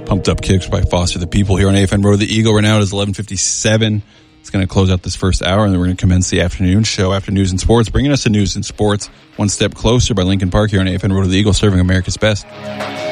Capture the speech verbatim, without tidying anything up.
Pumped Up Kicks by Foster the People here on A F N Road to the Eagle. Right now it is eleven fifty-seven. It's going to close out this first hour, and then we're going to commence the afternoon show after News and Sports. Bringing us to News and Sports, One Step Closer by Lincoln Park here on A F N Road to the Eagle, serving America's best.